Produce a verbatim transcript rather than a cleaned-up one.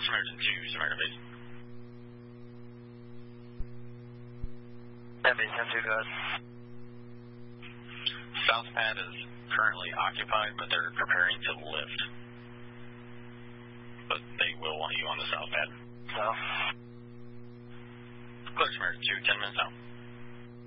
Samaritan two, Samaritan base. ten base, ten two, go ahead. South pad is currently occupied, but they're preparing to lift. But they will want you on the south pad. South. Clear, Samaritan two, ten minutes out.